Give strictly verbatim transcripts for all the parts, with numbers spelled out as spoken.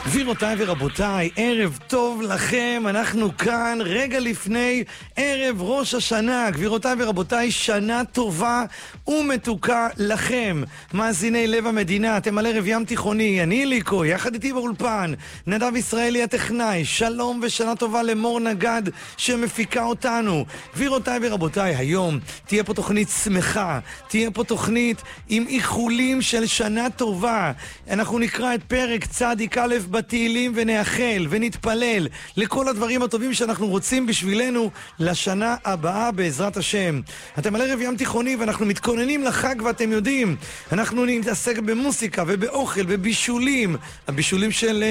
גבירותיי ורבותיי, ערב טוב לכם, אנחנו כאן רגע לפני ערב ראש השנה. גבירותיי ורבותיי, שנה טובה ומתוקה לכם, מאזיני לב המדינה. אתם על ערב ים תיכוני, אני אליקו, יחד איתי באולפן נדב ישראלי הטכנאי. שלום ושנה טובה למור נגד שמפיקה אותנו. גבירותיי ורבותיי, היום תהיה פה תוכנית שמחה, תהיה פה תוכנית עם איחולים של שנה טובה. אנחנו נקרא את פרק צדיק א' בתהילים ונאחל ונתפלל לכל הדברים הטובים שאנחנו רוצים בשבילנו לשנה הבאה בעזרת השם. אתם על ערב ים תיכוני ואנחנו מתכוננים לחג, ואתם יודעים, אנחנו נתעסק במוסיקה ובאוכל ובישולים. הבישולים של,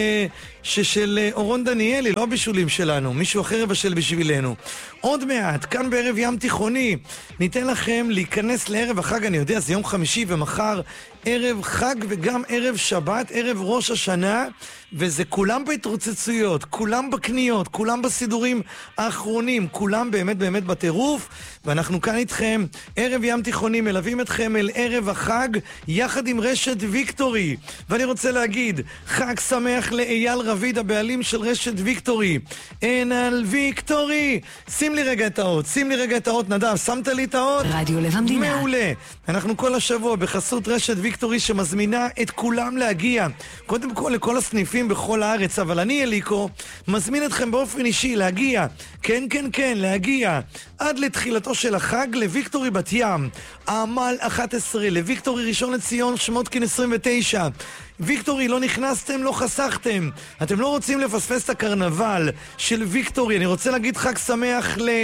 של אורון דניאלי, לא הבישולים שלנו, מישהו אחר יבשל בשבילנו. עוד מעט, כאן בערב ים תיכוני, ניתן לכם להיכנס לערב החג. אני יודע, זה יום חמישי ומחר ערב חג וגם ערב שבת, ערב ראש השנה, וזה כולם בהתרוצצויות, כולם בקניות, כולם בסידורים האחרונים, כולם באמת באמת בטירוף. ואנחנו כאן איתכם, ערב ים תיכוני, מלווים אתכם אל ערב החג יחד עם רשת ויקטורי. ואני רוצה להגיד, חג שמח לאייל רביד, הבעלים של רשת ויקטורי. אין על ויקטורי. שים לי רגע את האות, שים לי רגע את האות, נדב, שמת לי את האות? רדיו לב המדינה. מעולה. אנחנו כל השבוע בחסות רשת ויקטורי שמזמינה את כולם להגיע. קודם כל לכל הסניפים בכל הארץ, אבל אני אליקו מזמין אתכם באופן אישי להגיע, כן כן כן, להגיע עד לתחילתו של החג לוויקטורי בת ים, העמל אחת עשרה, לוויקטורי ראשון לציון שמותקין עשרים ותשע. ויקטורי, לא נכנסתם, לא חסכתם. אתם לא רוצים לפספס את הקרנבל של ויקטורי. אני רוצה להגיד חג שמח ל...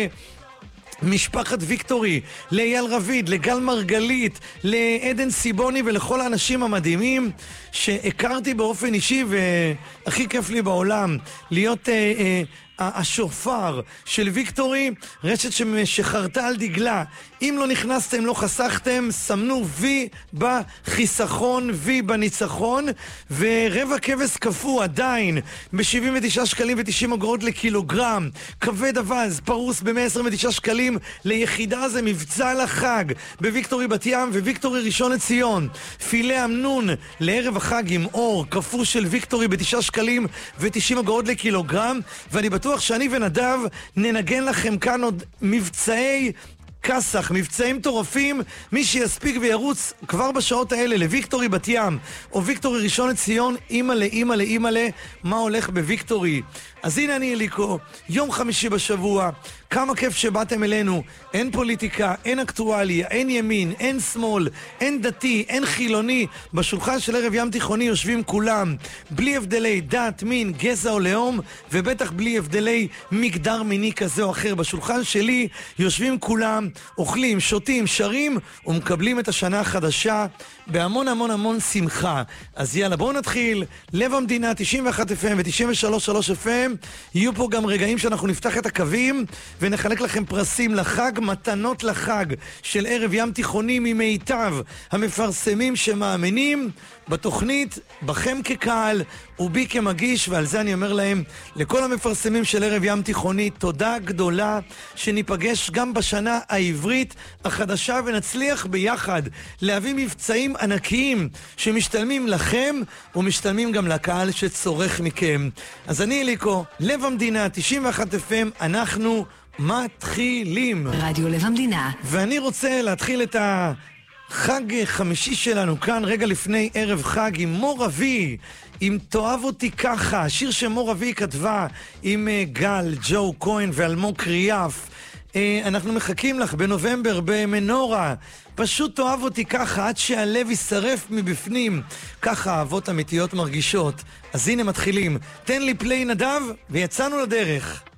משפחת ויקטורי, לאייל רביד, לגל מרגלית, לעדן סיבוני ולכל האנשים המדהימים שהכרתי באופן אישי, והכי כיף לי בעולם להיות אה, אה, השופר של ויקטורי, רשת שחרתה על דגלה, אם לא נכנסתם לא חסכתם, סמנו וי בחיסכון, וי בניצחון, ורבע כבש קפוא עדיין ב-שבעים ותשעה שקלים ו-תשעים אגורות לקילוגרם, כבד אבז פרוס ב-מאה עשרים ותשעה שקלים ליחידה. זה מבצע לחג בוויקטורי בת ים וויקטורי ראשון לציון. פילה אמנון לערב החג עם אור קפוא של ויקטורי ב-תשעה שקלים ו-תשעים אגורות לקילוגרם. ואני בטוח שאני ונדב ננגן לכם כאן עוד מבצעי כסח, מבצעים טורפים. מי שיספיק וירוץ כבר בשעות האלה לוויקטורי בת ים או ויקטורי ראשון לציון, אימאלה, אימאלה, אימאלה, מה הולך בוויקטורי. אז הנה אני אליקו, יום חמישי בשבוע, כמה כיף שבאתם אלינו. אין פוליטיקה, אין אקטואליה, אין ימין, אין שמאל, אין דתי, אין חילוני. בשולחן של ערב ים תיכוני יושבים כולם, בלי הבדלי דת, מין, גזע או לאום, ובטח בלי הבדלי מגדר מיני כזה או אחר. בשולחן שלי יושבים כולם, אוכלים, שותים, שרים ומקבלים את השנה החדשה בהמון המון המון שמחה. אז יאללה, בואו נתחיל. לב המדינה, תשעים ואחת אף אם ו-תשעים ושלוש נקודה שלוש אף אם. יהיו פה גם רגעים שאנחנו נפתח את הקווים ונחלק לכם פרסים לחג, מתנות לחג של ערב ים תיכוני ממיטב המפרסמים שמאמינים בתוכנית, בכם כקהל ובי כמגיש. ועל זה אני אומר להם, לכל המפרסמים של ערב ים תיכוני, תודה גדולה, שניפגש גם בשנה העברית החדשה ונצליח ביחד להביא מבצעים ענקיים שמשתלמים לכם ומשתלמים גם לקהל שצורך מכם. אז אני אליקו, לב המדינה, תשעים ואחת אף אם, אנחנו מתחילים. רדיו לב המדינה. ואני רוצה להתחיל את ה... חג חמישי שלנו כאן רגע לפני ערב חג עם מור אבי, עם תאהב אותי ככה, שיר שמור אבי כתבה עם גל, ג'ו כהן ואלמוג קריאף. אנחנו מחכים לך בנובמבר במנורה, פשוט תאהב אותי ככה עד שהלב יישרף מבפנים. ככה אהבות אמיתיות מרגישות. אז הנה מתחילים, תן לי פליי נדב ויצאנו לדרך.